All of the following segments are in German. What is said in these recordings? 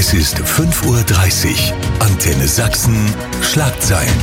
Es ist 5:30 Uhr. Antenne Sachsen, Schlagzeilen.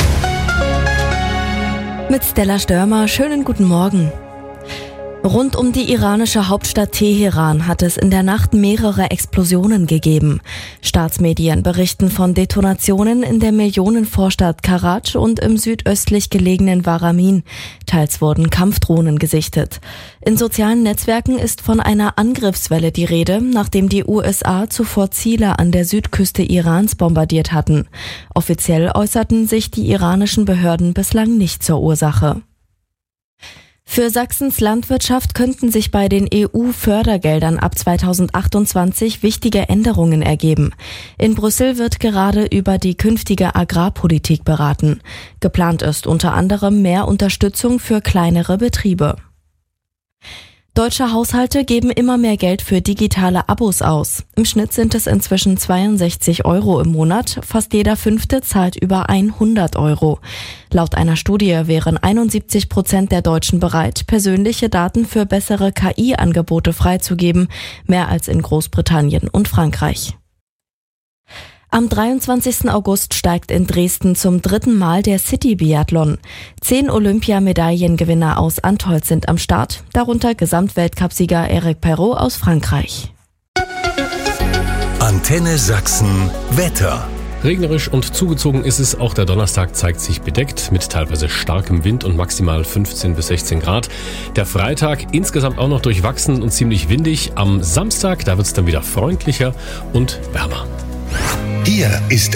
Mit Stella Störmer, schönen guten Morgen. Rund um die iranische Hauptstadt Teheran hat es in der Nacht mehrere Explosionen gegeben. Staatsmedien berichten von Detonationen in der Millionenvorstadt Karaj und im südöstlich gelegenen Waramin. Teils wurden Kampfdrohnen gesichtet. In sozialen Netzwerken ist von einer Angriffswelle die Rede, nachdem die USA zuvor Ziele an der Südküste Irans bombardiert hatten. Offiziell äußerten sich die iranischen Behörden bislang nicht zur Ursache. Für Sachsens Landwirtschaft könnten sich bei den EU-Fördergeldern ab 2028 wichtige Änderungen ergeben. In Brüssel wird gerade über die künftige Agrarpolitik beraten. Geplant ist unter anderem mehr Unterstützung für kleinere Betriebe. Deutsche Haushalte geben immer mehr Geld für digitale Abos aus. Im Schnitt sind es inzwischen 62 € im Monat. Fast jeder Fünfte zahlt über 100 €. Laut einer Studie wären 71% der Deutschen bereit, persönliche Daten für bessere KI-Angebote freizugeben, mehr als in Großbritannien und Frankreich. Am 23. August steigt in Dresden zum 3. Mal der City-Biathlon. 10 Olympiamedaillengewinner aus Antholz sind am Start, darunter Gesamtweltcupsieger Eric Perrault aus Frankreich. Antenne Sachsen, Wetter. Regnerisch und zugezogen ist es, auch der Donnerstag zeigt sich bedeckt mit teilweise starkem Wind und maximal 15 bis 16 Grad. Der Freitag insgesamt auch noch durchwachsen und ziemlich windig. Am Samstag, da wird es dann wieder freundlicher und wärmer. Hier ist